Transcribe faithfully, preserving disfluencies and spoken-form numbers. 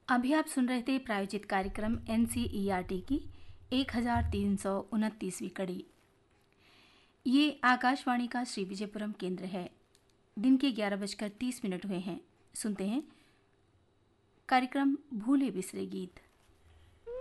अभी आप सुन रहे थे प्रायोजित कार्यक्रम N C E R T की एक हजार तीन सौ उनतीसवीं कड़ी। ये आकाशवाणी का श्री विजयपुरम केंद्र है। दिन के ग्यारह बजकर तीस मिनट हुए हैं। सुनते हैं कार्यक्रम भूले बिसरे गीत।